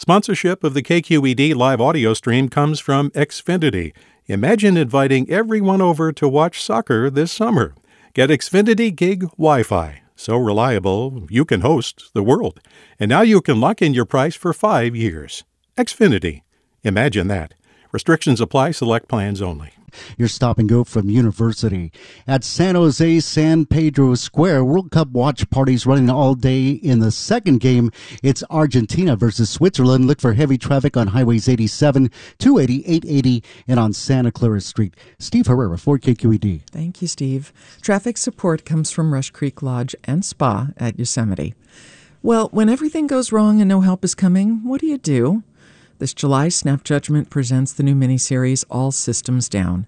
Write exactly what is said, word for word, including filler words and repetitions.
Sponsorship of the K Q E D live audio stream comes from Xfinity. Imagine inviting everyone over to watch soccer this summer. Get Xfinity Gig Wi-Fi. So reliable, you can host the world. And now you can lock in your price for five years. Xfinity. Imagine that. Restrictions apply. Select plans only. Your stop and go from University. At San Jose San Pedro Square, World Cup watch parties running all day. In the second game, it's Argentina versus Switzerland. Look for heavy traffic on highways eighty-seven, two eighty, eight eighty, and on Santa Clara Street. Steve Herrera for K Q E D. Thank you, Steve. Traffic support comes from Rush Creek Lodge and Spa at Yosemite. Well, when everything goes wrong and no help is coming, what do you do? This July, Snap Judgment presents the new miniseries, All Systems Down.